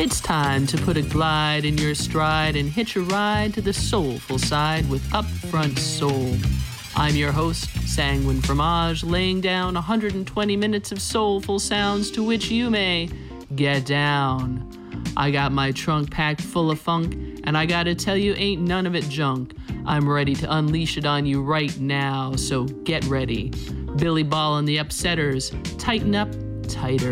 It's time to put a glide in your stride and hitch a ride to the soulful side with Upfront Soul. I'm your host, Sanguine Fromage, laying down 120 minutes of soulful sounds to which you may get down. I got my trunk packed full of funk, and I gotta tell you, ain't none of it junk. I'm ready to unleash it on you right now, so get ready. Billy Ball and the Upsetters, tighten up, tighter.